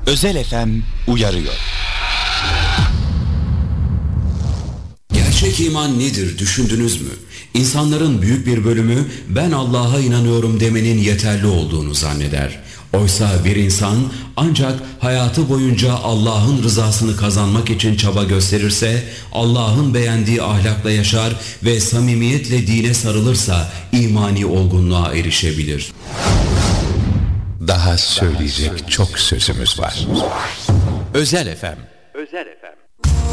Özel FM uyarıyor. Gerçek iman nedir düşündünüz mü? İnsanların büyük bir bölümü ben Allah'a inanıyorum demenin yeterli olduğunu zanneder. Oysa bir insan ancak hayatı boyunca Allah'ın rızasını kazanmak için çaba gösterirse, Allah'ın beğendiği ahlakla yaşar ve samimiyetle dine sarılırsa imani olgunluğa erişebilir. Daha söyleyecek çok sözümüz var. Özel FM